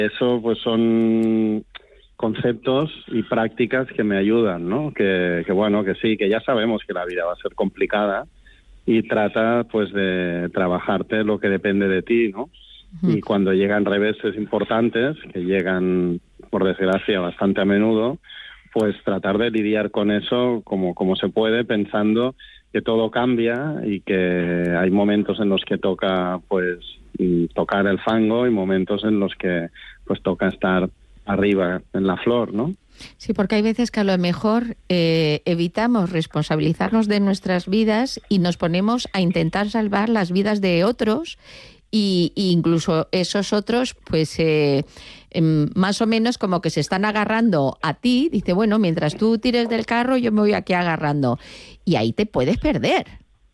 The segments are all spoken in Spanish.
Eso pues son conceptos y prácticas que me ayudan, ¿no? Que bueno, que sí, que ya sabemos que la vida va a ser complicada y trata pues de trabajarte lo que depende de ti, ¿no? Y cuando llegan reveses importantes, que llegan por desgracia bastante a menudo, pues tratar de lidiar con eso como se puede, pensando que todo cambia y que hay momentos en los que toca pues tocar el fango y momentos en los que pues toca estar arriba en la flor, ¿no? Sí, porque hay veces que a lo mejor evitamos responsabilizarnos de nuestras vidas y nos ponemos a intentar salvar las vidas de otros y incluso esos otros, pues más o menos como que se están agarrando a ti. Dice, bueno, mientras tú tires del carro, yo me voy aquí agarrando. Y ahí te puedes perder.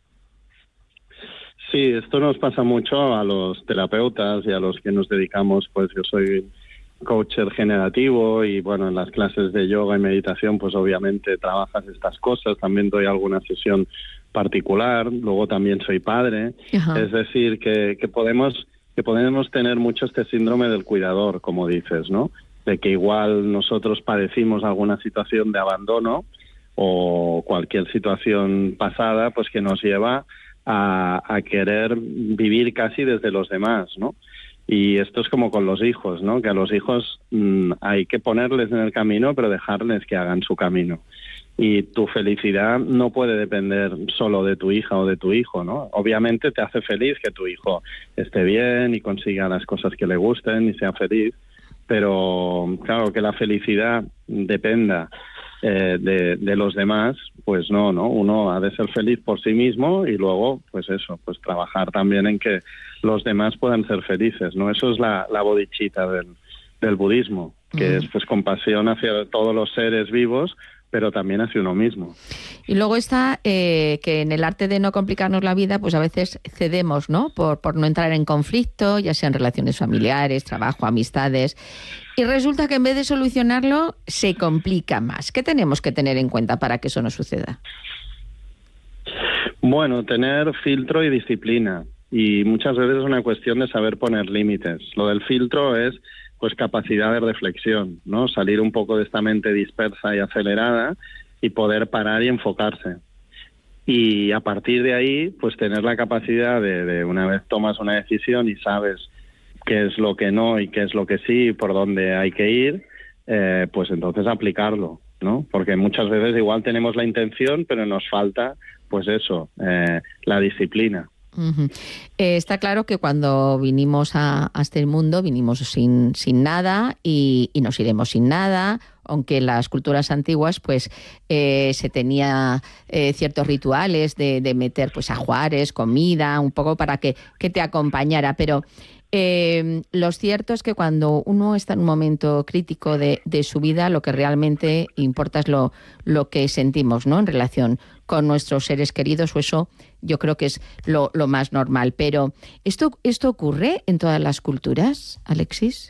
Sí, esto nos pasa mucho a los terapeutas y a los que nos dedicamos, pues yo soy coach regenerativo y bueno, en las clases de yoga y meditación pues obviamente trabajas estas cosas, también doy alguna sesión particular, luego también soy padre. Ajá. Es decir, que podemos tener mucho este síndrome del cuidador, como dices, ¿no? De que igual nosotros padecimos alguna situación de abandono o cualquier situación pasada pues que nos lleva a querer vivir casi desde los demás, ¿no? Y esto es como con los hijos, ¿no? Que a los hijos hay que ponerles en el camino, pero dejarles que hagan su camino. Y tu felicidad no puede depender solo de tu hija o de tu hijo, ¿no? Obviamente te hace feliz que tu hijo esté bien y consiga las cosas que le gusten y sea feliz, pero claro, que la felicidad dependa de los demás, pues no, uno ha de ser feliz por sí mismo y luego, pues eso, pues trabajar también en que los demás puedan ser felices, ¿no? Eso es la bodichita del budismo, que es pues compasión hacia todos los seres vivos, pero también hacia uno mismo. Y luego está que en el arte de no complicarnos la vida, pues a veces cedemos, ¿no? Por no entrar en conflicto, ya sean relaciones familiares, trabajo, amistades. Y resulta que en vez de solucionarlo, se complica más. ¿Qué tenemos que tener en cuenta para que eso no suceda? Bueno, tener filtro y disciplina. Y muchas veces es una cuestión de saber poner límites. Lo del filtro es pues capacidad de reflexión, ¿no? Salir un poco de esta mente dispersa y acelerada y poder parar y enfocarse. Y a partir de ahí, pues tener la capacidad de una vez tomas una decisión y sabes qué es lo que no y qué es lo que sí y por dónde hay que ir, pues entonces aplicarlo, ¿no? Porque muchas veces igual tenemos la intención, pero nos falta, pues eso, la disciplina. Uh-huh. Está claro que cuando vinimos a este mundo vinimos sin nada y nos iremos sin nada, aunque en las culturas antiguas pues se tenía ciertos rituales de meter pues ajuares, comida, un poco para que te acompañara, pero lo cierto es que cuando uno está en un momento crítico de su vida, lo que realmente importa es lo que sentimos, ¿no? En relación con nuestros seres queridos, o eso yo creo que es lo más normal. Pero ¿esto ocurre en todas las culturas, Alexis?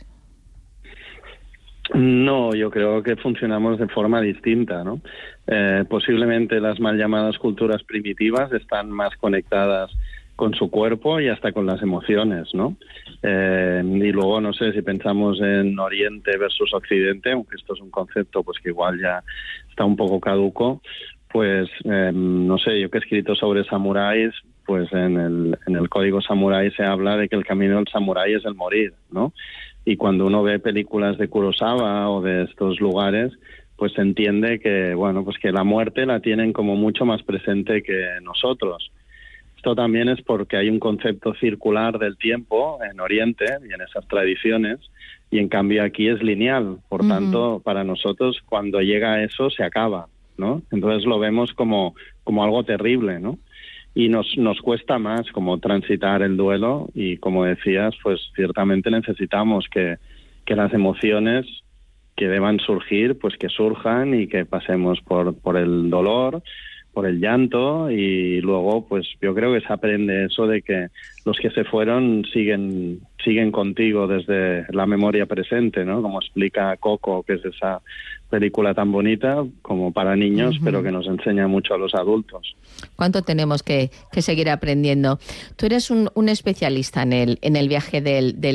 No, yo creo que funcionamos de forma distinta, ¿no? Posiblemente las mal llamadas culturas primitivas están más conectadas con su cuerpo y hasta con las emociones, ¿no? Y luego, no sé, si pensamos en Oriente versus Occidente, aunque esto es un concepto pues que igual ya está un poco caduco, pues no sé, yo que he escrito sobre samuráis, pues en el código samurái se habla de que el camino del samurái es el morir, ¿no? Y cuando uno ve películas de Kurosawa o de estos lugares, pues se entiende que, bueno, pues que la muerte la tienen como mucho más presente que nosotros. Esto también es porque hay un concepto circular del tiempo en Oriente y en esas tradiciones, y en cambio aquí es lineal. Por tanto, para nosotros cuando llega a eso se acaba, ¿no? Entonces lo vemos como algo terrible, ¿no? Y nos cuesta más como transitar el duelo y, como decías, pues ciertamente necesitamos que las emociones que deban surgir, pues que surjan y que pasemos por el dolor, por el llanto, y luego pues yo creo que se aprende eso de que los que se fueron siguen contigo desde la memoria presente, ¿no? Como explica Coco, que es esa película tan bonita como para niños, pero que nos enseña mucho a los adultos. ¿Cuánto tenemos que seguir aprendiendo? Tú eres un especialista en el viaje del